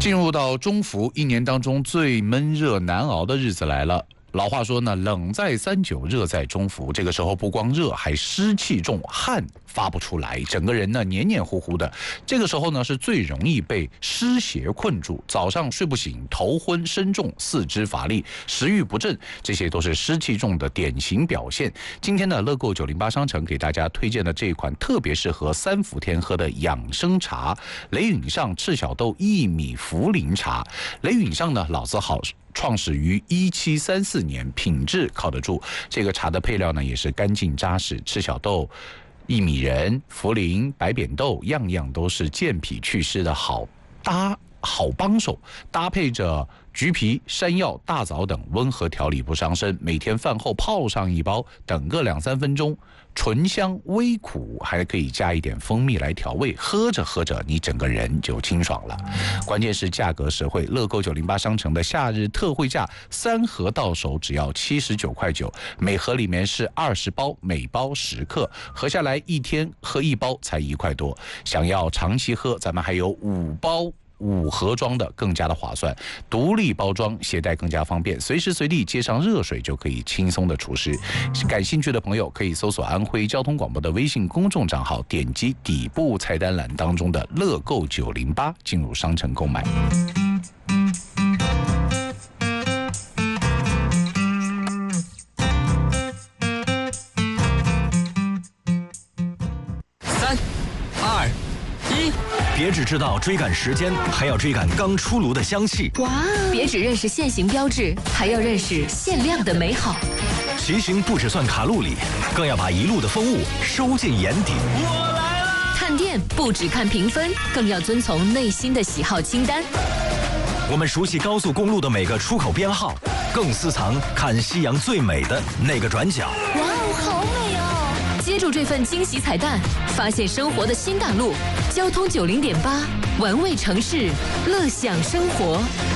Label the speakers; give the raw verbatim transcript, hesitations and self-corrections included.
Speaker 1: 进入到中伏，一年当中最闷热难熬的日子来了。老话说呢，冷在三九，热在中伏。这个时候不光热，还湿气重，汗发不出来，整个人呢黏黏糊糊的。这个时候呢是最容易被湿邪困住，早上睡不醒，头昏身重，四肢乏力，食欲不振，这些都是湿气重的典型表现。今天呢，乐购九零八商城给大家推荐的这一款特别适合三伏天喝的养生茶——雷允上赤小豆薏米茯苓茶。雷允上呢，老字号创始于一七三四年，品质靠得住。这个茶的配料呢也是干净扎实，赤小豆、薏米仁、茯苓、白扁豆，样样都是健脾祛湿的好搭好帮手。搭配着橘皮、山药、大枣等温和调理，不伤身。每天饭后泡上一包，等个两三分钟，醇香微苦，还可以加一点蜂蜜来调味。喝着喝着，你整个人就清爽了。关键是价格实惠，乐购九零八商城的夏日特惠价，三盒到手只要七十九块九，每盒里面是二十包，每包十克，合下来一天喝一包才一块多。想要长期喝，咱们还有五包。五盒装的更加的划算，独立包装，携带更加方便，随时随地接上热水就可以轻松的除湿。感兴趣的朋友可以搜索安徽交通广播的微信公众账号，点击底部菜单栏当中的乐购九零八进入商城购买。
Speaker 2: 三二一，
Speaker 3: 别只知道追赶时间，还要追赶刚出炉的香气。
Speaker 4: 哇！别只认识现行标志，还要认识限量的美好。
Speaker 3: 骑行不只算卡路里，更要把一路的风物收进眼底。
Speaker 2: 我来了！
Speaker 4: 探店不只看评分，更要遵从内心的喜好清单。
Speaker 3: 我们熟悉高速公路的每个出口编号，更私藏看夕阳最美的那个转角。
Speaker 4: 哇哦，好美哦！接住这份惊喜彩蛋，发现生活的新大陆。交通九零点八，玩味城市，乐享生活。